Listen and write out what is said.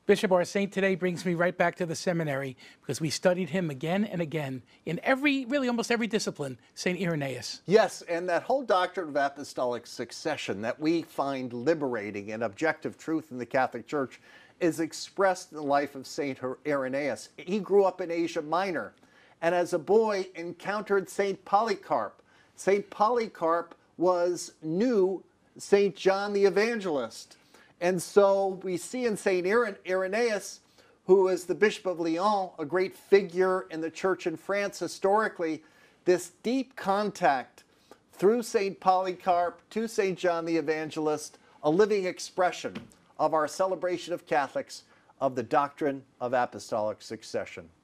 Bishop, our saint today brings me right back to the seminary because we studied him again and again in really almost every discipline, St. Irenaeus. Yes, and that whole doctrine of apostolic succession that we find liberating and objective truth in the Catholic Church is expressed in the life of St. Irenaeus. He grew up in Asia Minor and as a boy encountered St. Polycarp. St. Polycarp knew St. John the Evangelist. And so we see in St. Irenaeus, who is the Bishop of Lyon, a great figure in the church in France historically, this deep contact through St. Polycarp to St. John the Evangelist, a living expression of our celebration of Catholics of the doctrine of apostolic succession.